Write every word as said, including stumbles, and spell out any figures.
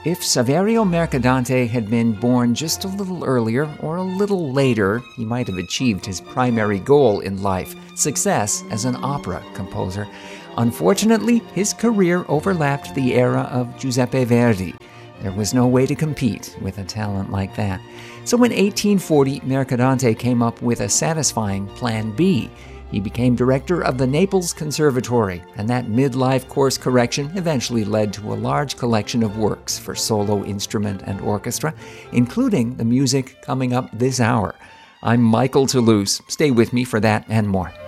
If Saverio Mercadante had been born just a little earlier or a little later, he might have achieved his primary goal in life, success as an opera composer. Unfortunately, his career overlapped the era of Giuseppe Verdi. There was no way to compete with a talent like that. So in eighteen forty, Mercadante came up with a satisfying Plan B. He became director of the Naples Conservatory, and that midlife course correction eventually led to a large collection of works for solo instrument and orchestra, including the music coming up this hour. I'm Michael Toulouse. Stay with me for that and more.